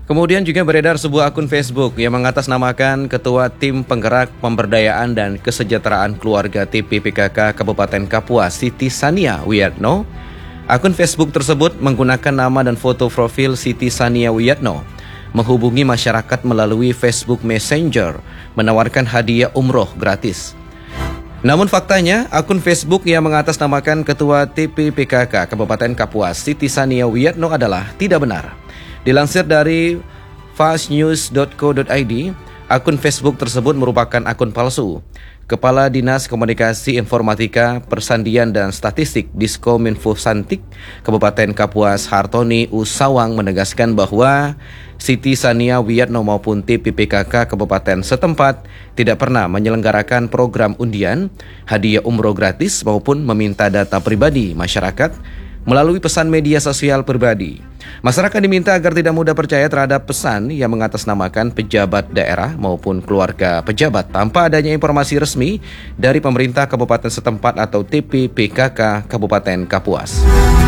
Kemudian juga beredar sebuah akun Facebook yang mengatasnamakan Ketua Tim Penggerak Pemberdayaan dan Kesejahteraan Keluarga TP-PKK Kabupaten Kapuas, Siti Sania Wiyatno. Akun Facebook tersebut menggunakan nama dan foto profil Siti Sania Wiyatno menghubungi masyarakat melalui Facebook Messenger menawarkan hadiah umroh gratis. Namun faktanya, akun Facebook yang mengatasnamakan Ketua TP-PKK Kabupaten Kapuas, Siti Sania Wiyatno adalah tidak benar. Dilansir dari fastnews.co.id, akun Facebook tersebut merupakan akun palsu. Kepala Dinas Komunikasi Informatika, Persandian dan Statistik Diskominfo Santik Kabupaten Kapuas Hartoni Usawang menegaskan bahwa Siti Sania Wiyatno maupun TP-PKK Kabupaten setempat tidak pernah menyelenggarakan program undian, hadiah umroh gratis maupun meminta data pribadi masyarakat melalui pesan media sosial pribadi. Masyarakat diminta agar tidak mudah percaya terhadap pesan yang mengatasnamakan pejabat daerah maupun keluarga pejabat tanpa adanya informasi resmi dari pemerintah kabupaten setempat atau TP-PKK Kabupaten Kapuas.